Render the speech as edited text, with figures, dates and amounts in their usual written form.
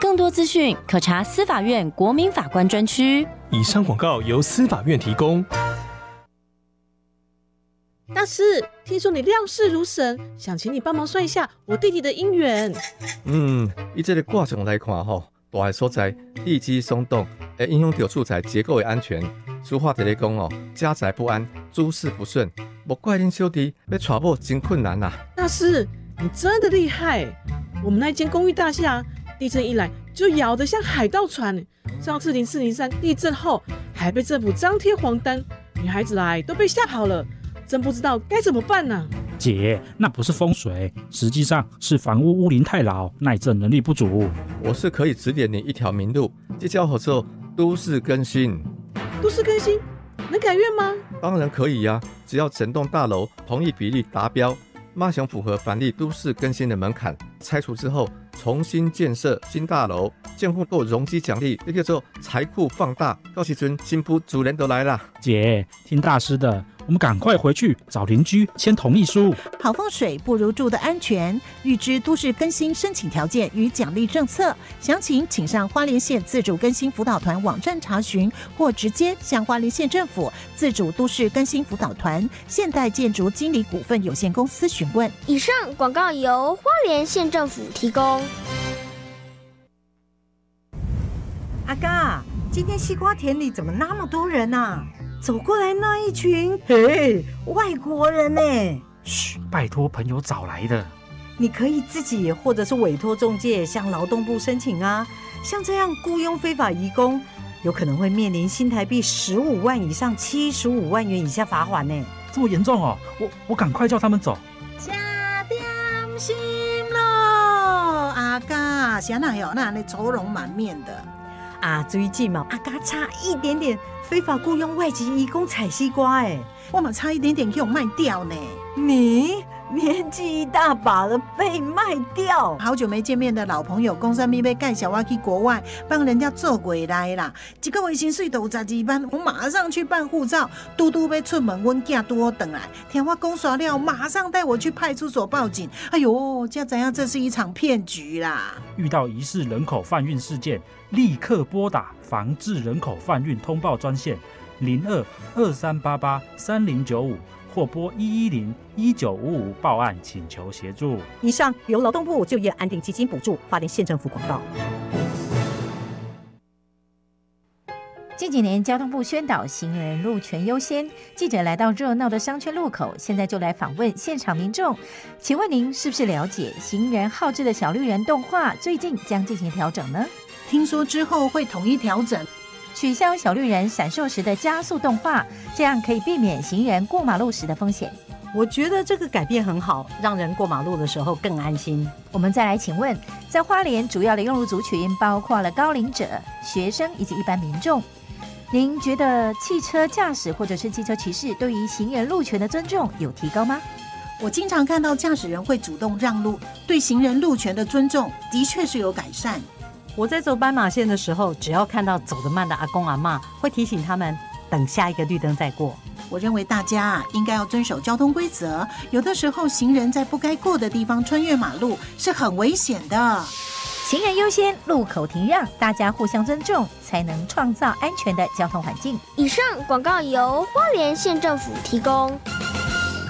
更多资讯可查司法院国民法官专区。 以上广告由司法院提供。 大师，听说你料事如神，想请你帮忙算一下我弟弟的姻缘。 以这个卦象来看大个所在地基松动，会影响到住宅结构的安全。俗话在咧讲家宅不安，诸事不顺，莫怪恁小弟要娶某真困难啊。 大师，你真的厉害！我们那间公寓大厦，地震一来就摇得像海盗船。上次0403地震后，还被政府张贴黄单，女孩子来都被吓跑了，真不知道该怎么办呢。 姐，那不是风水，实际上是房屋屋龄太老，耐震能力不足。 我是可以指点你一条明路，这叫做都市更新。 都市更新能改院吗？ 当然可以呀，只要整栋大楼同意比例达标，马上符合凡立都市更新的门槛，拆除之后重新建设新大楼，政府都容积奖励，也叫做财库放大。到时阵新妇主人都来了。 姐，听大师的，我们赶快回去找邻居签同意书。 好风水不如住的安全，预知都市更新申请条件与奖励政策，详情请上花莲县自主更新辅导团网站查询，或直接向花莲县政府自主都市更新辅导团现代建筑经理股份有限公司询问。 以上广告由花莲县政府提供。 阿嘎，今天西瓜田里怎么那么多人啊？走过来那一群，嘿，外国人呢？ 嘘，拜托朋友找来的。 你可以自己或者是委托中介向劳动部申请啊。像这样雇佣非法移工，有可能会面临新台币15万以上75万元以下罚款呢。 这么严重哦？我赶快叫他们走。 吃点心咯，阿嘎，谁哪有那愁容满面的？ 啊，最近嘛，阿嘎差一点点非法雇佣外籍移工采西瓜， 我们差一点点给我卖掉呢。 你年纪一大把了，被卖掉？ 好久没见面的老朋友，公司咪要介绍我去国外帮人家做回来啦。一个月薪水都有12万，我马上去办护照。嘟嘟要出门，阮囝拄好回来，听我讲耍了，马上带我去派出所报警。哎呦，才知影这是一场骗局啦！ 遇到疑似人口贩运事件，立刻拨打防治人口贩运通报专线02-2388-3095。或拨110-1955报案请求协助。 以上由劳动部就业安定基金补助，花莲县政府广告。 近几年交通部宣导行人路权优先，记者来到热闹的商圈路口，现在就来访问现场民众。请问您是不是了解行人好志的小绿人动画最近将进行调整呢？ 听说之后会统一调整， 取消小绿人闪烁时的加速动画，这样可以避免行人过马路时的风险。 我觉得这个改变很好，让人过马路的时候更安心。 我们再来请问，在花莲主要的用路族群包括了高龄者、学生以及一般民众，您觉得汽车驾驶或者是汽车骑士对于行人路权的尊重有提高吗？ 我经常看到驾驶人会主动让路，对行人路权的尊重的确是有改善。 我在走斑马线的时候，只要看到走得慢的阿公阿嬷，会提醒他们等下一个绿灯再过。 我认为大家应该要遵守交通规则，有的时候行人在不该过的地方穿越马路是很危险的。 行人优先，路口停让，大家互相尊重，才能创造安全的交通环境。 以上广告由花莲县政府提供。